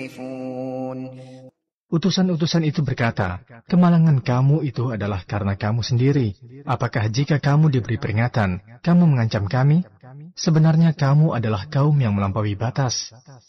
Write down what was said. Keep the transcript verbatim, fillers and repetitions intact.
Utusan-utusan itu berkata, kemalangan kamu itu adalah karena kamu sendiri. Apakah jika kamu diberi peringatan, kamu mengancam kami? Sebenarnya kamu adalah kaum yang melampaui batas.